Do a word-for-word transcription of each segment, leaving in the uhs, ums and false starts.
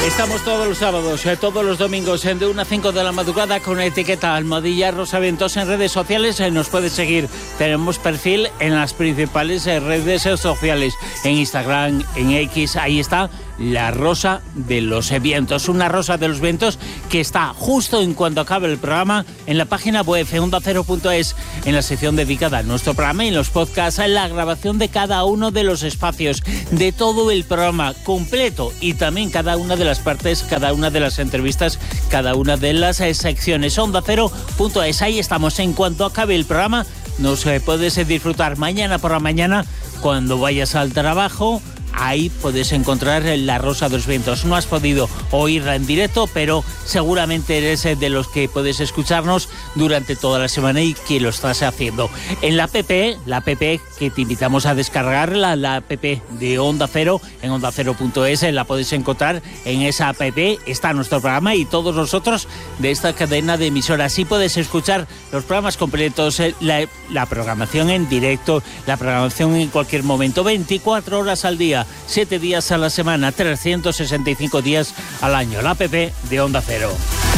Estamos todos los sábados, eh, todos los domingos, eh, de una a cinco de la madrugada con la etiqueta Almohadilla Rosa Vientos en redes sociales. Eh, nos puedes seguir. Tenemos perfil en las principales eh, redes sociales, en Instagram, en X. Ahí está la Rosa de los Vientos. Una Rosa de los Vientos que está justo en cuanto acabe el programa en la página web onda cero punto es, en la sección dedicada a nuestro programa y en los podcasts, en la grabación de cada uno de los espacios, de todo el programa completo y también cada una de las partes, cada una de las entrevistas, cada una de las eh, secciones. onda cero punto es, ahí estamos. En cuanto acabe el programa, nos eh, puedes eh, disfrutar mañana por la mañana cuando vayas al trabajo. Ahí puedes encontrar la Rosa de los Vientos. No has podido oírla en directo, pero seguramente eres de los que puedes escucharnos durante toda la semana y que lo estás haciendo. En la app, la app que te invitamos a descargarla, la app de Onda Cero, en onda cero punto es, la puedes encontrar. En esa app está nuestro programa y todos los otros de esta cadena de emisoras. Así puedes escuchar los programas completos, la, la programación en directo, la programación en cualquier momento, veinticuatro horas al día, siete días a la semana, trescientos sesenta y cinco días al año. La app de Onda Cero.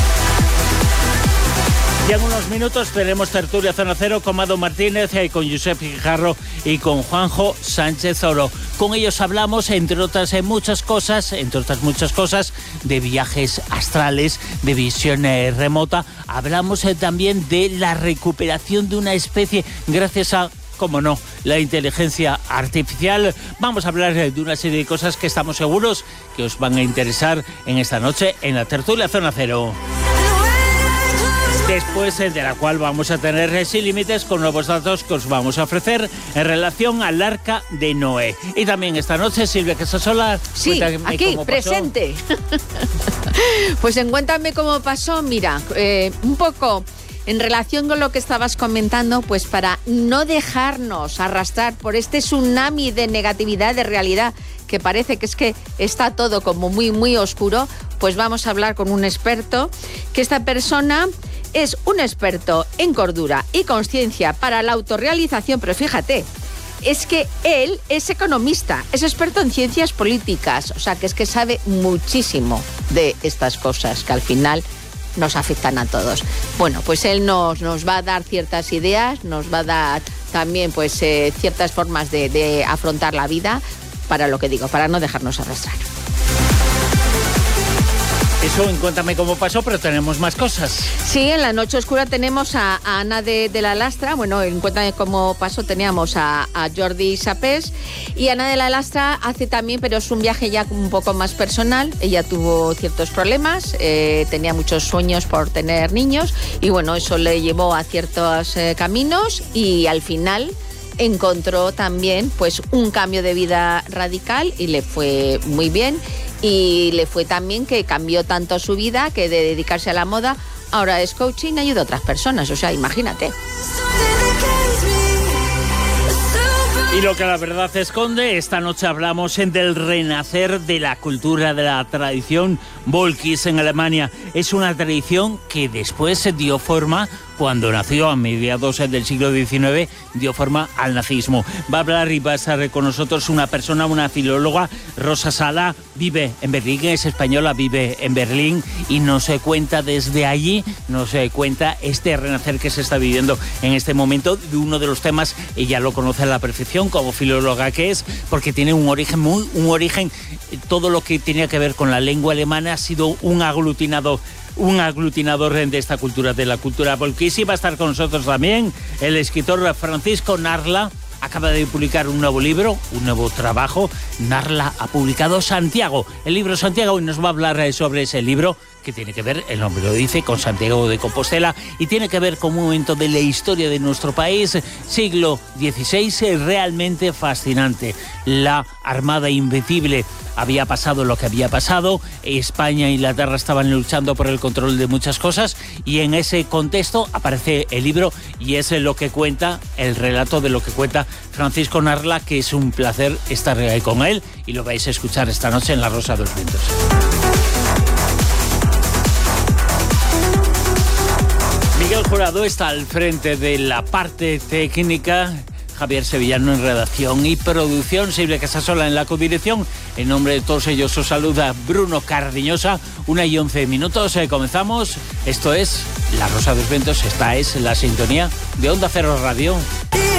Y en unos minutos tenemos tertulia Zona Cero con Mado Martínez, eh, con Josep Guijarro y con Juanjo Sánchez Oro. Con ellos hablamos, entre otras eh, muchas cosas, entre otras muchas cosas, de viajes astrales, de visión eh, remota. Hablamos eh, también de la recuperación de una especie gracias a, cómo no, la inteligencia artificial. Vamos a hablar de una serie de cosas que estamos seguros que os van a interesar en esta noche en la tertulia Zona Cero. Después de la cual vamos a tener Sin Límites con nuevos datos que os vamos a ofrecer en relación al Arca de Noé. Y también esta noche, Silvia Casasola, sí, aquí, cómo presente. Pues en Cuéntame Cómo Pasó, mira, eh, un poco en relación con lo que estabas comentando, pues para no dejarnos arrastrar por este tsunami de negatividad, de realidad, que parece que es que está todo como muy, muy oscuro, pues vamos a hablar con un experto, que esta persona es un experto en cordura y conciencia para la autorrealización, pero fíjate, es que él es economista, es experto en ciencias políticas, o sea, que es que sabe muchísimo de estas cosas que al final nos afectan a todos. Bueno, pues él nos, nos va a dar ciertas ideas, nos va a dar también pues eh, ciertas formas de, de afrontar la vida, para lo que digo, para no dejarnos arrastrar. Eso en Cuéntame Cómo Pasó, pero tenemos más cosas. Sí, en La Noche Oscura tenemos a, a Ana de, de la Lastra. Bueno, en Cuéntame Cómo Pasó teníamos a, a Jordi Sapés. Y Ana de la Lastra hace también, pero es un viaje ya un poco más personal. Ella tuvo ciertos problemas, eh, tenía muchos sueños por tener niños. Y bueno, eso le llevó a ciertos eh, caminos y al final encontró también pues un cambio de vida radical y le fue muy bien. Y le fue también que cambió tanto su vida que de dedicarse a la moda, ahora es coaching y ayuda a otras personas. O sea, imagínate. Y lo que la verdad esconde, esta noche hablamos del renacer de la cultura, de la tradición Volkis en Alemania. Es una tradición que después se dio forma, cuando nació a mediados del siglo diecinueve, dio forma al nazismo. Va a hablar y va a estar con nosotros una persona, una filóloga, Rosa Sala, vive en Berlín, es española, vive en Berlín y nos cuenta desde allí, nos cuenta este renacer que se está viviendo en este momento de uno de los temas, ella lo conoce a la perfección como filóloga que es, porque tiene un origen muy, un origen, todo lo que tenía que ver con la lengua alemana ha sido un aglutinador un aglutinador de esta cultura, de la cultura volkis. Y va a estar con nosotros también el escritor Francisco Narla. Acaba de publicar un nuevo libro, un nuevo trabajo. Narla ha publicado Santiago, el libro Santiago, y nos va a hablar sobre ese libro que tiene que ver, el nombre lo dice, con Santiago de Compostela y tiene que ver con un momento de la historia de nuestro país, siglo dieciséis, realmente fascinante. La Armada Invencible. Había pasado lo que había pasado, España e Inglaterra estaban luchando por el control de muchas cosas y en ese contexto aparece el libro y es lo que cuenta, el relato de lo que cuenta Francisco Narla, que es un placer estar ahí con él y lo vais a escuchar esta noche en La Rosa de los Vientos. Miguel Jurado está al frente de la parte técnica. Javier Sevillano en redacción y producción, Silvia Casasola en la codirección. En nombre de todos ellos os saluda Bruno Cardiñosa. Una y once minutos, eh, comenzamos. Esto es La Rosa de los Vientos, esta es la sintonía de Onda Cero Radio.